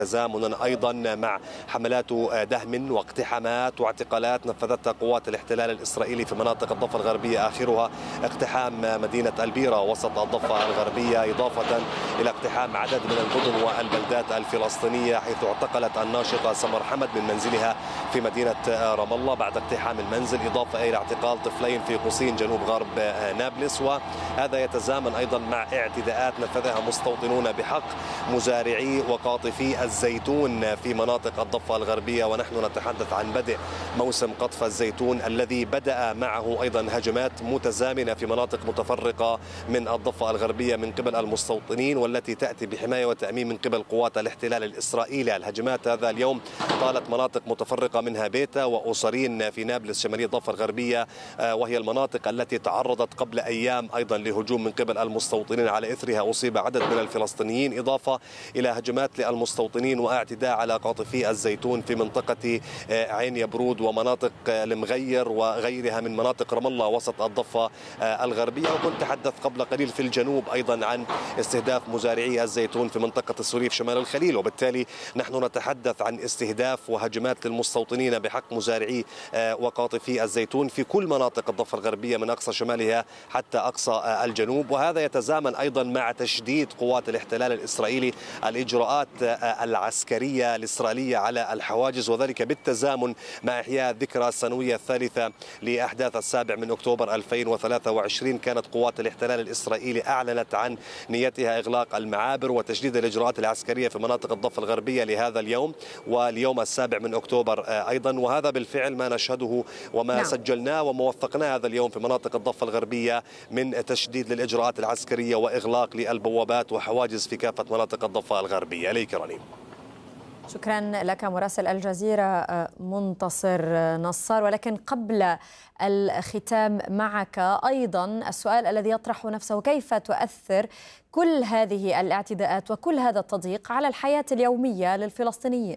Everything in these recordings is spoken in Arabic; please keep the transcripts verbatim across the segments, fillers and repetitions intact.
تزامنا أيضا مع حملات دهم واقتحامات واعتقالات نفذتها قوات الاحتلال الإسرائيلي في مناطق الضفة الغربية، آخرها اقتحام مدينة البيرة وسط الضفة الغربية، إضافة إلى اقتحام عدد من المدن والبلدات الفلسطينية، حيث اعتقلت الناشطة سمر حمد من منزلها في مدينة رام الله بعد اقتحام المنزل، إضافة إلى اعتقال طفلين في قصين جنوب غرب نابلس. وهذا يتزامن أيضا مع اعتداءات نفذها مستوطنون بحق مزارعي وقاطفي الزيتون في مناطق الضفة الغربية. ونحن نتحدث عن بدء موسم قطف الزيتون الذي بدأ معه أيضا هجمات متزامنة في مناطق متفرقة من الضفة الغربية من قبل المستوطنين، والتي تأتي بحماية وتأمين من قبل قوات الاحتلال الإسرائيلي. الهجمات هذا اليوم طالت مناطق متفرقة منها بيتا وأسرين في نابلس شمالية الضفة الغربية، وهي المناطق التي تعرضت قبل أيام أيضا لهجوم من قبل المستوطنين، على إثرها أصيب عدد من الفلسطينيين، إضافة إلى هجمات للمستوطنين واعتداء على قاطفي الزيتون في منطقة عين يبرود ومناطق المغير وغيرها من مناطق رام الله وسط الضفة الغربية. وكنت تحدث قبل قليل في الجنوب أيضا عن استهداف مزارعي الزيتون في منطقة السوريف شمال الخليل، وبالتالي نحن نتحدث عن استهداف وهجمات للمستوطنين بحق مزارعي وقاطفي الزيتون في كل مناطق الضفة الغربية من أقصى شمالها حتى أقصى الجنوب. وهذا يتزامن أيضا مع تشديد قوات الاحتلال الإسرائيلي الإجراءات العسكرية الإسرائيلية على الحواجز، وذلك بالتزامن مع إحياء الذكرى السنوية الثالثة لأحداث السابع من أكتوبر ألفين وثلاثة وعشرين. كانت قوات الاحتلال الإسرائيلي أعلنت عن نيتها إغلاق المعابر وتشديد الإجراءات العسكرية في مناطق الضفة الغربية لهذا اليوم واليوم السابع من أكتوبر أيضا. وهذا بالفعل ما نشهده وما نعم. سجلناه وما وثقناه هذا اليوم في مناطق الضفة الغربية من تشديد للإجراءات العسكرية وإغلاق للبوابات وحواجز في كافة مناطق الضفة الغربية. إليك رنيم. شكرا لك مراسل الجزيرة منتصر نصار. ولكن قبل الختام معك أيضا السؤال الذي يطرح نفسه: كيف تؤثر كل هذه الاعتداءات وكل هذا التضييق على الحياة اليومية للفلسطينيين؟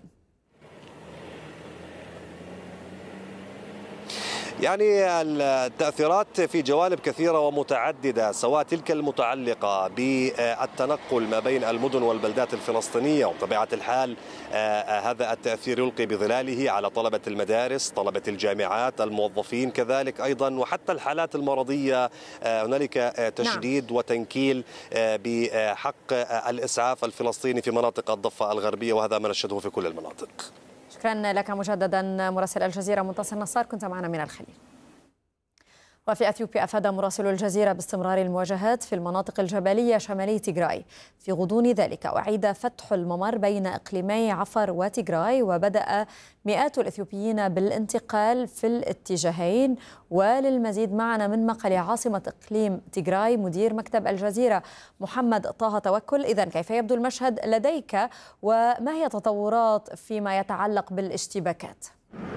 يعني التأثيرات في جوانب كثيرة ومتعددة، سواء تلك المتعلقة بالتنقل ما بين المدن والبلدات الفلسطينية، وبطبيعة الحال هذا التأثير يلقي بظلاله على طلبة المدارس، طلبة الجامعات، الموظفين كذلك أيضا، وحتى الحالات المرضية. هنالك تشديد نعم. وتنكيل بحق الإسعاف الفلسطيني في مناطق الضفة الغربية، وهذا ما نشهده في كل المناطق. شكرا لك مجددا مراسل الجزيرة منتصر نصار، كنت معنا من الخليل. وفي أثيوبيا أفاد مراسل الجزيرة باستمرار المواجهات في المناطق الجبلية شمالي تيغراي. في غضون ذلك أعيد فتح الممر بين إقليمي عفر وتيغراي، وبدأ مئات الإثيوبيين بالانتقال في الاتجاهين. وللمزيد معنا من مقلة عاصمة إقليم تيغراي مدير مكتب الجزيرة محمد طه توكل. إذن كيف يبدو المشهد لديك وما هي تطورات فيما يتعلق بالاشتباكات؟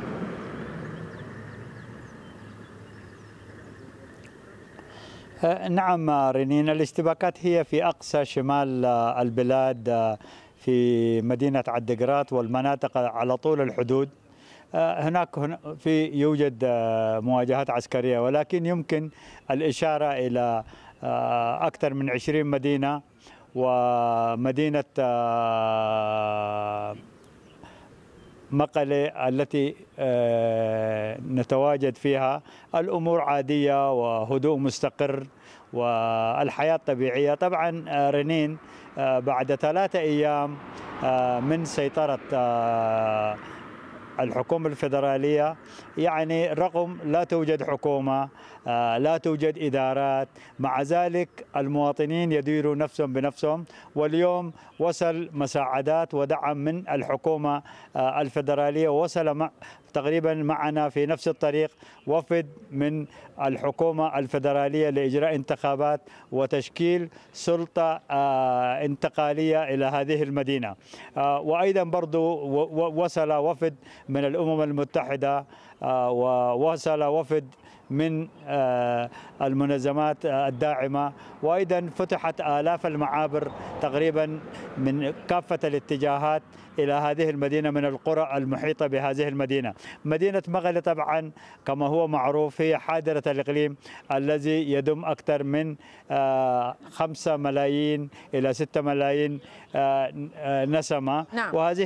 نعم رنين، الاشتباكات هي في أقصى شمال البلاد في مدينة عدقرات والمناطق على طول الحدود. هناك في يوجد مواجهات عسكرية، ولكن يمكن الإشارة إلى أكثر من عشرين مدينة، ومدينة مقلة التي نتواجد فيها الأمور عادية وهدوء مستقر والحياة طبيعية. طبعا رنين بعد ثلاثة أيام من سيطرة الحكومة الفيدرالية، يعني رغم لا توجد حكومة، لا توجد إدارات، مع ذلك المواطنين يديروا نفسهم بنفسهم. واليوم وصل مساعدات ودعم من الحكومة الفيدرالية، ووصل مع تقريبا معنا في نفس الطريق وفد من الحكومة الفيدرالية لإجراء انتخابات وتشكيل سلطة انتقالية إلى هذه المدينة. وأيضا برضو وصل وفد من الأمم المتحدة، ووصل وفد من المنظمات الداعمة، وأيضا فتحت آلاف المعابر تقريبا من كافة الاتجاهات إلى هذه المدينة من القرى المحيطة بهذه المدينة. مدينة مغلي طبعا كما هو معروف هي حاضرة الإقليم الذي يضم أكثر من خمسة ملايين إلى ستة ملايين نسمة، نعم. وهذه